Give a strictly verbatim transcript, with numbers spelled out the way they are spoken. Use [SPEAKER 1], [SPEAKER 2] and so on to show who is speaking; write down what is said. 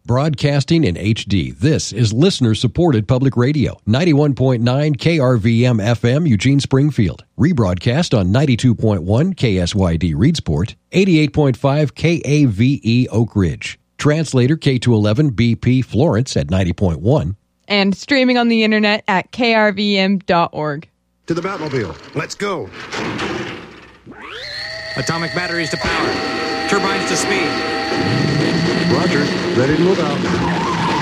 [SPEAKER 1] Broadcasting in H D, this is listener-supported public radio, ninety-one point nine K R V M F M, Eugene, Springfield. Rebroadcast on ninety-two point one K S Y D, Reedsport, eighty-eight point five K A V E, Oak Ridge. Translator K two eleven B P, Florence at ninety point one.
[SPEAKER 2] And streaming on the internet at K R V M dot org.
[SPEAKER 3] To the Batmobile. Let's go.
[SPEAKER 4] Atomic batteries to power. Turbines to speed.
[SPEAKER 3] Roger. Ready to move out.